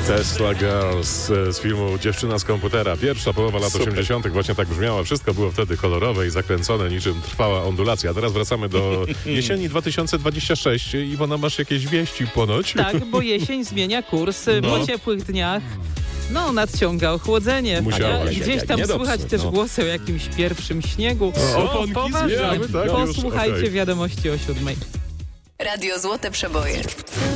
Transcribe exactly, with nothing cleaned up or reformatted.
Tesla Girls z filmu Dziewczyna z komputera. Pierwsza połowa lat osiemdziesiątych właśnie tak brzmiała. Wszystko było wtedy kolorowe i zakręcone, niczym trwała ondulacja. A teraz wracamy do jesieni dwa tysiące dwudziestego szóstego. Iwona, masz jakieś wieści ponoć? Tak, bo jesień zmienia kurs. No. Po ciepłych dniach no, nadciąga ochłodzenie. Musiało się, Gdzieś tam nie słychać dobrze, też no. głosy o jakimś pierwszym śniegu. O, O, oponki poważnie. zbieramy, tak? Posłuchajcie Już, okay. wiadomości o siódmej. Radio Złote Przeboje.